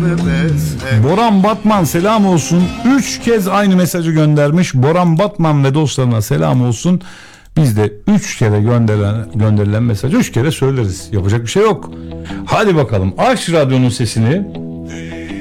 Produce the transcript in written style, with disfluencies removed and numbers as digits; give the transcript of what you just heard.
Boran Batman selam olsun. 3 kez aynı mesajı göndermiş. Boran Batman ve dostlarına selam olsun. Biz de 3 kere gönderilen mesajı 3 kere söyleriz. Yapacak bir şey yok. Hadi bakalım. Aç radyonun sesini.